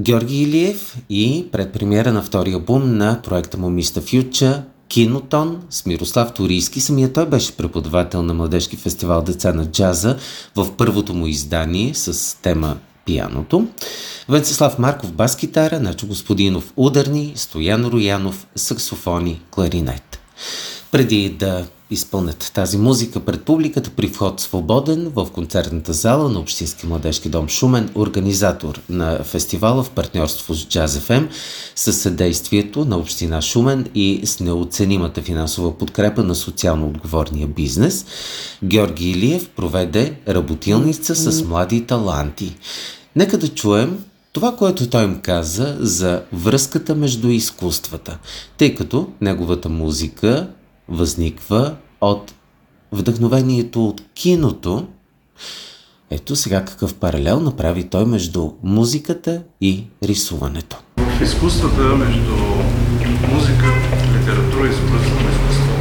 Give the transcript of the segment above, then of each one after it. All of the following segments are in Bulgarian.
Георги Илиев и предпремиера на втория албум на проекта му Mr. Future, Кинотон с Мирослав Торийски. Самия той беше преподавател на Младежки фестивал Деца на джаза в първото му издание с тема пианото. Венцислав Марков бас-китара, Начо Господинов ударни, Стоян Роянов саксофони, кларинет. Преди да изпълнят тази музика пред публиката при вход свободен в концертната зала на Общински младежки дом Шумен, организатор на фестивала в партньорство с Jazz FM, със съдействието на Община Шумен и с неоценимата финансова подкрепа на социално отговорния бизнес, Георги Илиев проведе работилница с млади таланти. Нека да чуем това, което той им каза за връзката между изкуствата, тъй като неговата музика възниква от вдъхновението от киното. Ето сега какъв паралел направи той между музиката и рисуването. В изкуствата между музика, литература и изобразително изкуство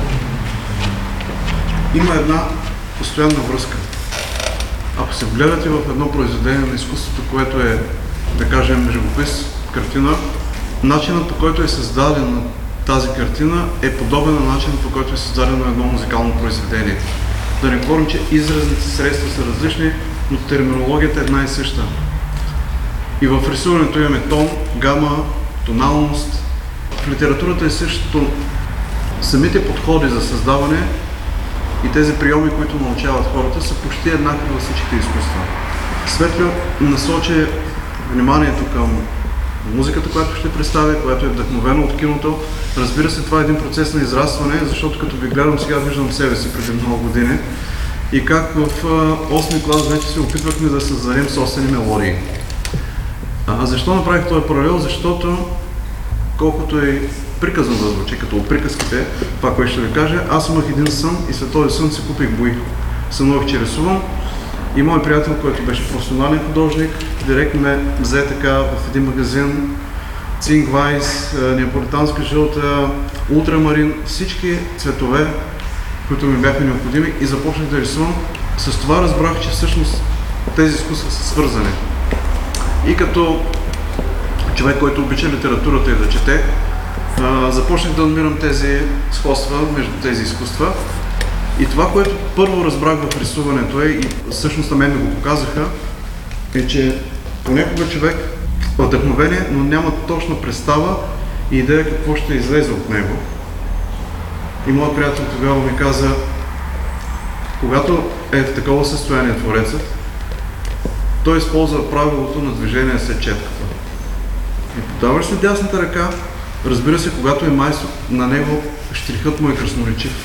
има една постоянна връзка. Ако се вгледате в едно произведение на изкуството, което е, да кажем, живопис, картина, начинът, по който е създадена тази картина е подобен на начинът, по който е създадено едно музикално произведение. Да не говорим, че изразните средства са различни, но терминологията е една и съща. И в рисуването имаме тон, гама, тоналност. В литературата е същото. Самите подходи за създаване и тези приеми, които научават хората, са почти еднакви във всичките изкуства. Светло насочи вниманието към музиката, която ще представя, която е вдъхновена от киното. Разбира се, това е един процес на израстване, защото като ви гледам сега, виждам себе си преди много години и как в 8-ми клас вече се опитвахме да създадем собствени мелодии. Защо направих този паралел? Защото колкото е приказно да звучи, като приказките, това, което ще ви кажа, аз имах един сън и след този сън си купих бои. Сънувах, че рисувам. И мой приятел, който беше професионален художник, директно ме взе така в един магазин, цингвайс, неаполитанска жълта, ултрамарин, всички цветове, които ми бяха необходими и започнах да рисувам. С това разбрах, че всъщност тези изкуства са свързани. И като човек, който обича литературата и да чете, започнах да намирам тези сходства между тези изкуства. И това, което първо разбрах в рисуването и всъщност на мен ми го показаха, е, че понякога човек е вдъхновение, но няма точна представа и идея какво ще излезе от него. И моят приятел тогава ми каза, когато е в такова състояние творецът, той използва правилото на движение след четката. И подаваш си дясната ръка, разбира се, когато е майстор, на него щрихът му е красноречив.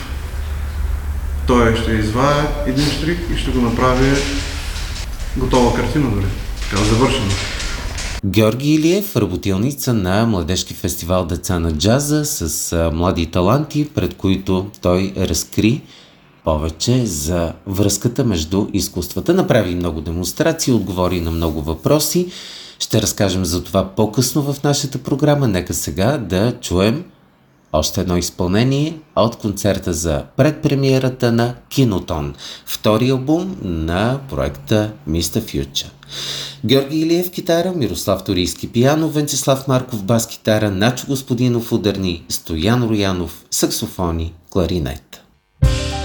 Той ще извая един штрих и ще го направи готова картина дори. Така завършена. Георги Илиев, работилница на Младежки фестивал Деца на джаза с млади таланти, пред които той разкри повече за връзката между изкуствата. Направи много демонстрации, отговори на много въпроси. Ще разкажем за това по-късно в нашата програма. Нека сега да чуем още едно изпълнение от концерта за предпремиерата на Кинотон, втори албум на проекта Mr. Future. Георги Илиев китара, Мирослав Торийски пиано, Венцислав Марков бас-китара, Начо Господинов ударни, Стоян Роянов саксофони, кларинет.